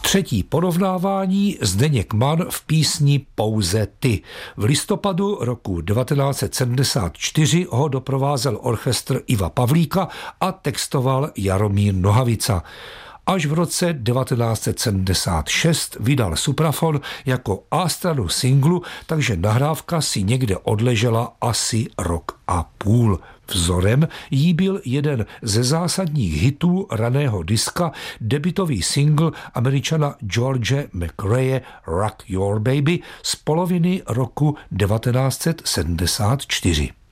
Třetí porovnávání Zdeněk Mann v písni Pouze ty. V listopadu roku 1974 ho doprovázel orchestr Iva Pavlíka a textoval Jaromír Nohavica. Až v roce 1976 vydal Suprafon jako A-stranu singlu, takže nahrávka si někde odležela asi rok a půl. Vzorem jí byl jeden ze zásadních hitů raného diska, debutový single Američana George McRae Rock Your Baby z poloviny roku 1974.